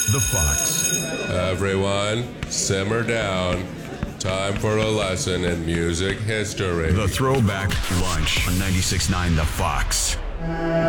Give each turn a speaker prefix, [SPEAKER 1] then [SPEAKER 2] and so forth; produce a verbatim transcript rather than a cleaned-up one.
[SPEAKER 1] The Fox.
[SPEAKER 2] Everyone, simmer down. Time for a lesson in music history.
[SPEAKER 1] The Throwback Lunch on ninety-six point nine The Fox.